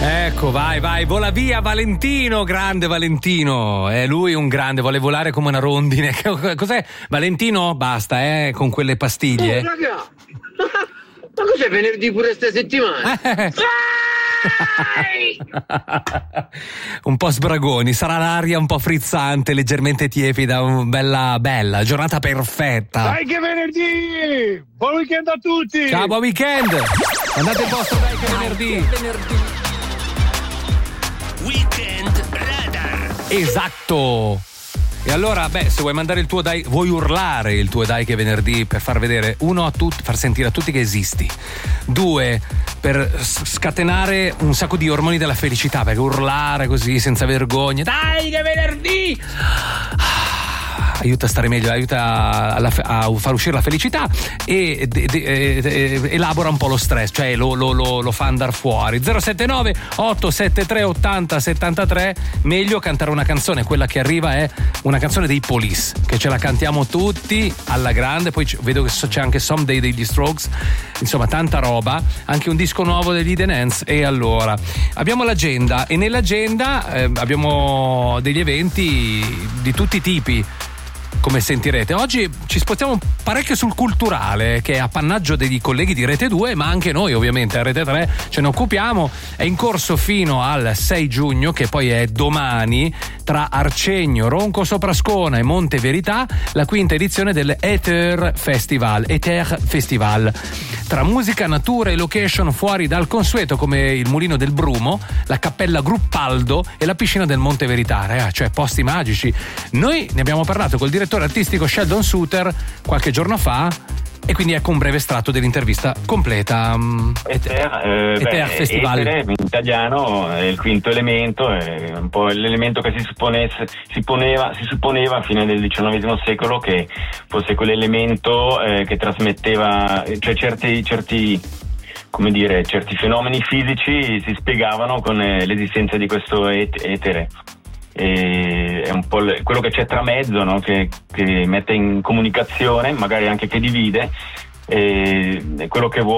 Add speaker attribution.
Speaker 1: Ecco, vai, vola via Valentino, grande Valentino. È lui un grande, vuole volare come una rondine. Cos'è? Valentino? Basta, con quelle pastiglie.
Speaker 2: Oh, raga! Ma cos'è venerdì pure ste settimane?
Speaker 1: Un po' sbragoni, sarà l'aria un po' frizzante, leggermente tiepida, bella, giornata perfetta.
Speaker 3: Dai che venerdì! Buon weekend a tutti!
Speaker 1: Ciao, buon weekend! Andate in posto, dai che venerdì!
Speaker 4: Weekend Radar.
Speaker 1: Esatto! E allora, se vuoi mandare il tuo dai, vuoi urlare il tuo dai che venerdì per far vedere, uno, a tutti, far sentire a tutti che esisti. Due, per scatenare un sacco di ormoni della felicità, perché urlare così senza vergogna, dai che venerdì! Aiuta a stare meglio, aiuta a far uscire la felicità e elabora un po' lo stress, cioè lo fa andare fuori. 079 873 80 73. Meglio cantare una canzone, quella che arriva è una canzone dei Police, che ce la cantiamo tutti alla grande. Poi vedo che c'è anche Someday degli Strokes, insomma tanta roba, anche un disco nuovo degli The Nance. E allora abbiamo l'agenda, e nell'agenda abbiamo degli eventi di tutti i tipi, come sentirete. Oggi ci spostiamo parecchio sul culturale, che è appannaggio dei colleghi di Rete 2, ma anche noi ovviamente a Rete 3 ce ne occupiamo. È in corso fino al 6 giugno, che poi è domani, tra Arcegno, Ronco Soprascona e Monte Verità, la quinta edizione del Ether Festival. Tra musica, natura e location fuori dal consueto, come il Mulino del Brumo, la Cappella Gruppaldo e la piscina del Monte Verità, cioè posti magici. Noi ne abbiamo parlato col direttore artistico Sheldon Suter qualche giorno fa, e quindi ecco un breve estratto dell'intervista completa.
Speaker 5: Ether
Speaker 1: Festival.
Speaker 5: Ether in italiano è il quinto elemento, è un po' l'elemento che si supponeva a fine del XIX secolo che fosse quell'elemento che trasmetteva, cioè certi fenomeni fisici si spiegavano con l'esistenza di questo etere. E è un po' quello che c'è tra mezzo, no? che mette in comunicazione, magari anche che divide, è quello che vuole